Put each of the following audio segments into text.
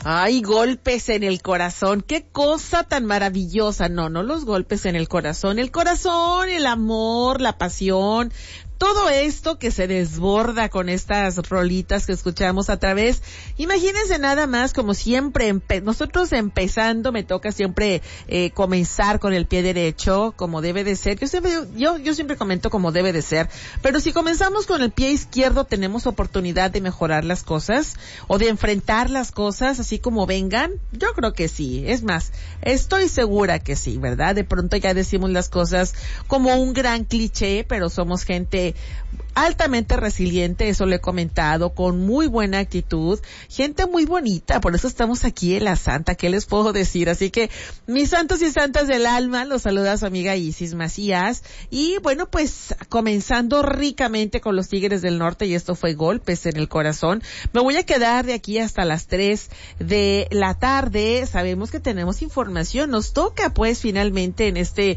Ay, golpes en el corazón, qué cosa tan maravillosa. No los golpes en el corazón, el amor, la pasión, todo esto que se desborda con estas rolitas que escuchamos a través. Imagínense nada más, como siempre, nosotros empezando, me toca siempre comenzar con el pie derecho, como debe de ser. Yo siempre comento como debe de ser, pero si comenzamos con el pie izquierdo, tenemos oportunidad de mejorar las cosas o de enfrentar las cosas así como vengan. Yo creo que sí, es más, estoy segura que sí, ¿verdad? De pronto ya decimos las cosas como un gran cliché, pero somos gente altamente resiliente, eso lo he comentado, con muy buena actitud, gente muy bonita, por eso estamos aquí en La Santa, ¿qué les puedo decir? Así que, mis santos y santas del alma, los saluda su amiga Isis Macías, y bueno, pues, comenzando ricamente con los Tigres del Norte, y esto fue Golpes en el Corazón. Me voy a quedar de aquí hasta las 3 de la tarde, sabemos que tenemos información, nos toca pues finalmente en este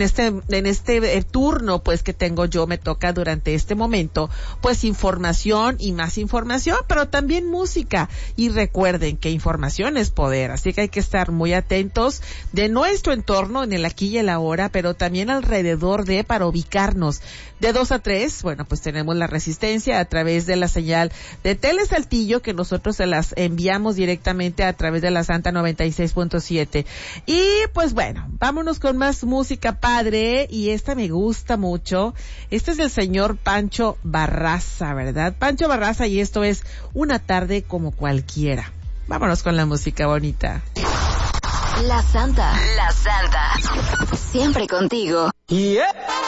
turno pues que tengo yo, me toca durante este momento, pues información y más información, pero también música. Y recuerden que información es poder, así que hay que estar muy atentos de nuestro entorno en el aquí y el ahora, pero también alrededor para ubicarnos. De 2 a 3, bueno, pues tenemos la Resistencia a través de la señal de Tele Saltillo, que nosotros se las enviamos directamente a través de la Santa 96.7. Y pues bueno, vámonos con más música padre, y esta me gusta mucho. Este es el señor Pancho Barraza, ¿verdad? Pancho Barraza, y esto es Una tarde como cualquiera. Vámonos con la música bonita. La Santa. Siempre contigo. Yeah.